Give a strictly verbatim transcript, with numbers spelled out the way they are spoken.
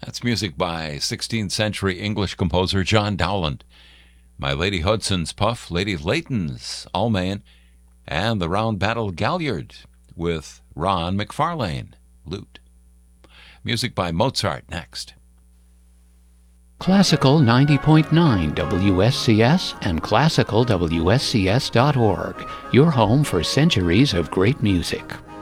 That's music by sixteenth century English composer John Dowland. My Lady Hudson's Puff, Lady Leighton's Almain, and the Round Battle Galliard with Ron McFarlane, lute. Music by Mozart next. Classical ninety point nine W S C S and classical W S C S dot org, your home for centuries of great music.